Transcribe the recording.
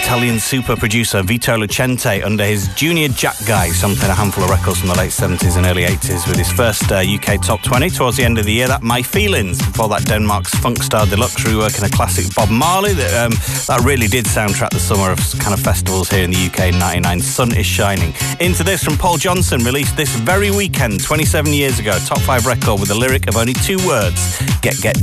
Italian super producer Vito Lucente under his Junior Jack Guy, sampling a handful of records from the late 70s and early 80s with his first UK Top 20 towards the end of the year. That My Feelings. Before that, Denmark's Funk Star Deluxe reworking a classic Bob Marley that really did soundtrack the summer of kind of festivals here in the UK in 99. Sun is Shining. Into this from Paul Johnson, released this very weekend, 27 years ago. Top 5 record with a lyric of only 2 words. Get